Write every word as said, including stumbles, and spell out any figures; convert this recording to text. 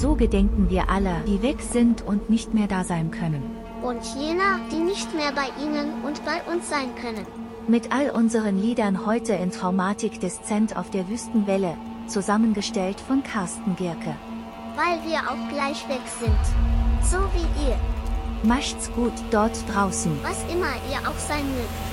So gedenken wir aller, die weg sind und nicht mehr da sein können. Und jener, die nicht mehr bei Ihnen und bei uns sein können. Mit all unseren Liedern heute in Traumatik Deszent auf der Wüstenwelle, zusammengestellt von Carsten Gierke. Weil wir auch gleich weg sind. So wie ihr. Macht's gut dort draußen. Was immer ihr auch sein mögt.